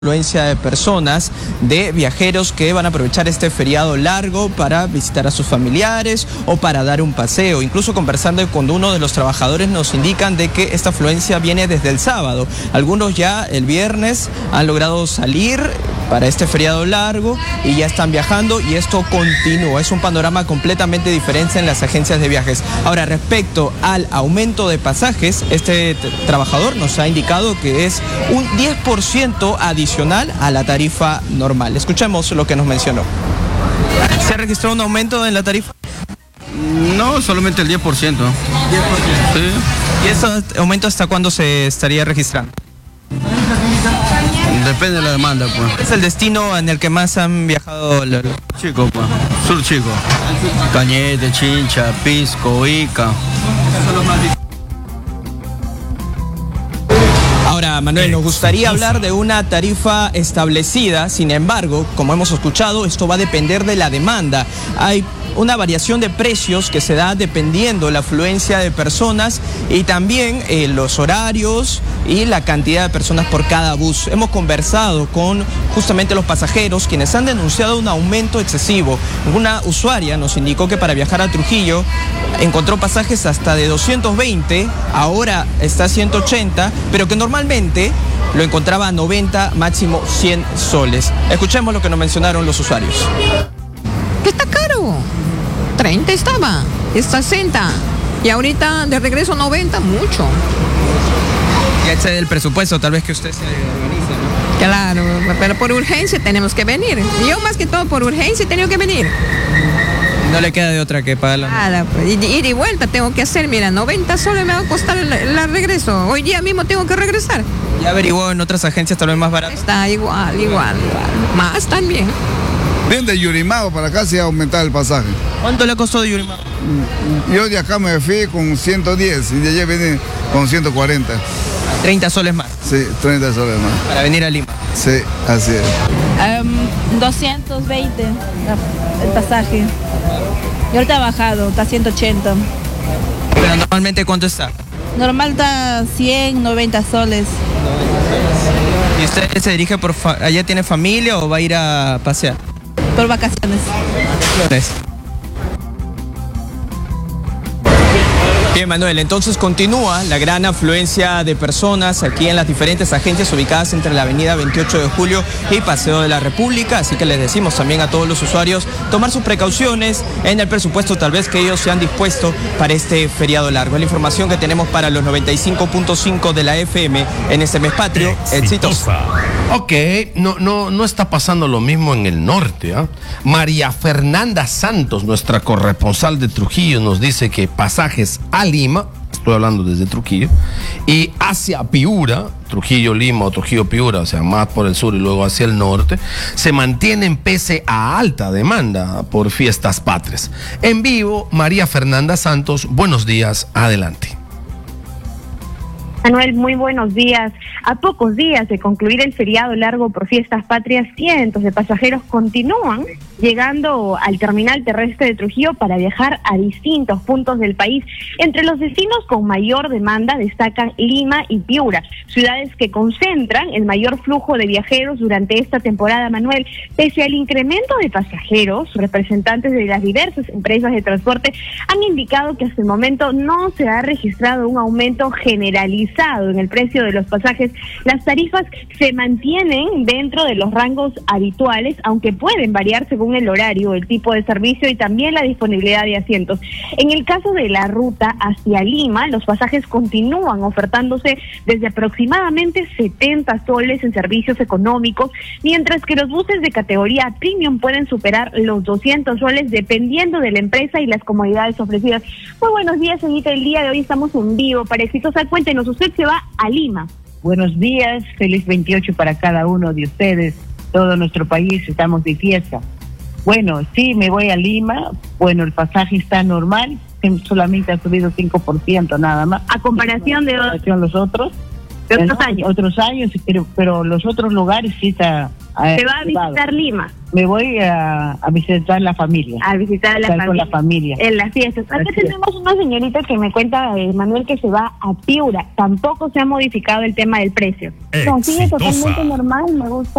Afluencia de personas, de viajeros que van a aprovechar este feriado largo para visitar a sus familiares o para dar un paseo. Incluso conversando con uno de los trabajadores nos indican de que esta afluencia viene desde el sábado. Algunos ya el viernes han logrado salir para este feriado largo y ya están viajando y esto continúa. Es un panorama completamente diferente en las agencias de viajes. Ahora, respecto al aumento de pasajes, este trabajador nos ha indicado que es un 10% adicional a la tarifa normal. Escuchemos lo que nos mencionó. ¿Se ha registrado un aumento en la tarifa? No, solamente el 10%. 10%. Sí. ¿Y ese aumento hasta cuándo se estaría registrando? Depende de la demanda, pues. ¿Es el destino en el que más han viajado? Chico, pues. Sur Chico. Cañete, Chincha, Pisco, Ica. Ahora, Manuel, nos gustaría hablar de una tarifa establecida. Sin embargo, como hemos escuchado, esto va a depender de la demanda. Hay una variación de precios que se da dependiendo la afluencia de personas y también los horarios y la cantidad de personas por cada bus. Hemos conversado con justamente los pasajeros quienes han denunciado un aumento excesivo. Una usuaria nos indicó que para viajar a Trujillo encontró pasajes hasta de 220, ahora está a 180, pero que normalmente lo encontraba a 90, máximo 100 soles. Escuchemos lo que nos mencionaron los usuarios. ¿Qué está caro? 30 estaba, es 60. Y ahorita de regreso 90, mucho. Ya excede el presupuesto, tal vez que usted se organice, ¿no? Claro, pero por urgencia tenemos que venir. Yo más que todo por urgencia he tenido que venir. No le queda de otra que pagarla. Nada, pues, ir y vuelta tengo que hacer, mira, 90 soles me va a costar el regreso. Hoy día mismo tengo que regresar. ¿Ya averiguó en otras agencias tal vez más barato? Está igual. Más también. Bien, de Yurimago para acá se ha aumentado el pasaje. ¿Cuánto le costó de Yurimago? Yo de acá me fui con 110 y de allá vine con 140. 30 soles más. Sí, 30 soles más. Para venir a Lima. Sí, así es. 220 el pasaje. Y ahorita ha bajado, está 180. Pero normalmente, ¿cuánto está? Normal está 100, 90 soles. ¿Y usted se dirige por allá tiene familia o va a ir a pasear? Por vacaciones. Bien, Manuel, entonces continúa la gran afluencia de personas aquí en las diferentes agencias ubicadas entre la avenida 28 de Julio y Paseo de la República, así que les decimos también a todos los usuarios tomar sus precauciones en el presupuesto tal vez que ellos se han dispuesto para este feriado largo. Es la información que tenemos para los 95.5 de la FM en este mes patrio exitoso. Ok, no está pasando lo mismo en el norte, ¿eh? María Fernanda Santos, nuestra corresponsal de Trujillo, nos dice que pasajes a Lima, estoy hablando desde Trujillo, y hacia Piura, Trujillo-Lima o Trujillo-Piura, o sea, más por el sur y luego hacia el norte, se mantienen pese a alta demanda por fiestas patrias. En vivo, María Fernanda Santos, buenos días, adelante. Manuel, muy buenos días. A pocos días de concluir el feriado largo por fiestas patrias, cientos de pasajeros continúan llegando al terminal terrestre de Trujillo para viajar a distintos puntos del país. Entre los destinos con mayor demanda destacan Lima y Piura, ciudades que concentran el mayor flujo de viajeros durante esta temporada, Manuel. Pese al incremento de pasajeros, representantes de las diversas empresas de transporte han indicado que hasta el momento no se ha registrado un aumento generalizado en el precio de los pasajes. Las tarifas se mantienen dentro de los rangos habituales, aunque pueden variar según el horario, el tipo de servicio y también la disponibilidad de asientos. En el caso de la ruta hacia Lima, los pasajes continúan ofertándose desde aproximadamente 70 soles en servicios económicos, mientras que los buses de categoría premium pueden superar los 200 soles dependiendo de la empresa y las comodidades ofrecidas. Muy buenos días, señorita. El día de hoy estamos en vivo para Exitosa. Cuéntenos, usted se va a Lima. Buenos días, feliz 28 para cada uno de ustedes. Todo nuestro país estamos de fiesta. Bueno, sí, me voy a Lima. Bueno, el pasaje está normal, solamente ha subido 5% nada más. A comparación de los otros. De otros años. Otros años, pero los otros lugares sí está Se va a visitar Lima. Me voy a visitar la familia. A visitar a la familia. En las fiestas. Acá tenemos una señorita que me cuenta, Manuel, que se va a Piura. Tampoco se ha modificado el tema del precio. Exitosa. Sí, es totalmente normal, me gusta.